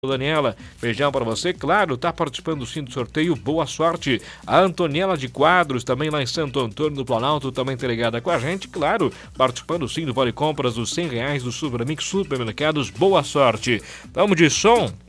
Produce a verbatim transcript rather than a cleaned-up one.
Daniela, beijão para você, claro, tá participando sim do sorteio, boa sorte. A Antoniela de Quadros, também lá em Santo Antônio do Planalto, também tá ligada com a gente, claro, participando sim do Vale Compras dos cem reais do Supermix Supermercados, boa sorte. Vamos de som?